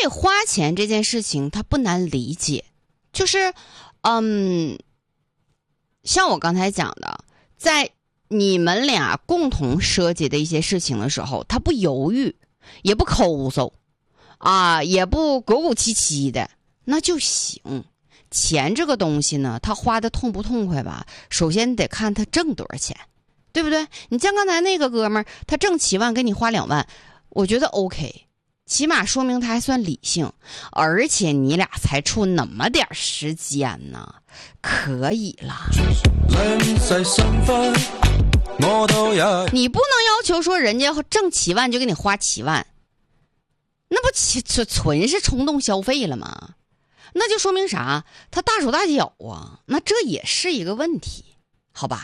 以花钱这件事情它不难理解，就是像我刚才讲的，在你们俩共同涉及的一些事情的时候，他不犹豫也不抠搜啊，也不鼓鼓气气的，那就行。钱这个东西呢，他花的痛不痛快吧，首先得看他挣多少钱，对不对？你像刚才那个哥们儿，他挣7万给你花2万，我觉得 OK， 起码说明他还算理性，而且你俩才处那么点时间呢，可以了。你不能要求说人家挣7万就给你花7万，那不纯是冲动消费了吗？那就说明啥？他大手大脚啊，那这也是一个问题，好吧？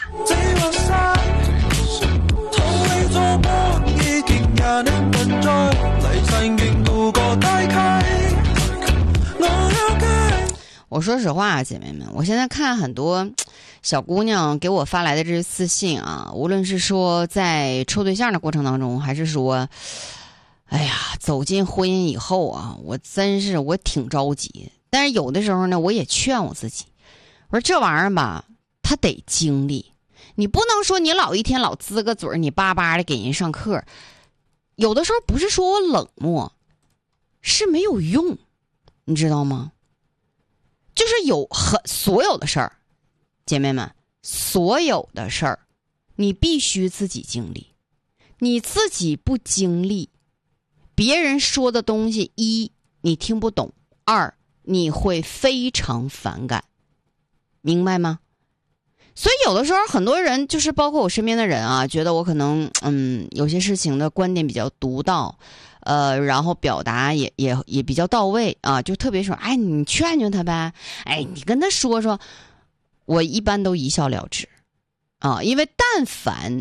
我说实话，姐妹们，我现在看很多小姑娘给我发来的这些私信啊，无论是说在处对象的过程当中，还是说哎呀走进婚姻以后啊，我挺着急。但是有的时候呢，我也劝我自己，我说这玩意儿吧，它得经历，你不能说你老一天老滋个嘴，你巴巴的给人上课，有的时候不是说我冷漠，是没有用，你知道吗？就是所有的事儿，姐妹们，所有的事儿，你必须自己经历，你自己不经历，别人说的东西，一你听不懂，二你会非常反感，明白吗？所以有的时候很多人，就是包括我身边的人啊，觉得我可能有些事情的观点比较独到，然后表达也比较到位啊，就特别说，哎，你劝劝他呗，哎，你跟他说说，我一般都一笑了之啊，因为但凡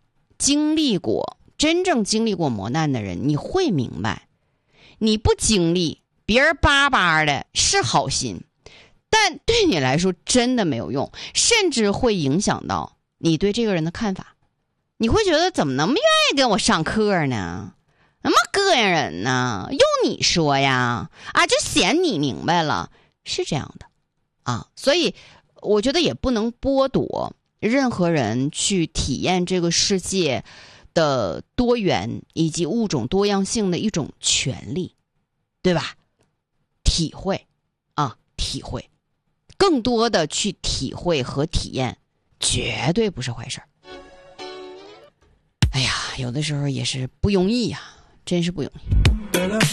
真正经历过磨难的人，你会明白，你不经历，别人巴巴的是好心，但对你来说真的没有用，甚至会影响到你对这个人的看法。你会觉得怎么那么愿意跟我上课呢？那么膈应人呢？用你说呀？啊，就显你明白了，是这样的啊。所以我觉得也不能剥夺任何人去体验这个世界的多元以及物种多样性的一种权利，对吧？体会，更多的去体会和体验，绝对不是坏事儿。哎呀，有的时候也是不容易呀，真是不容易。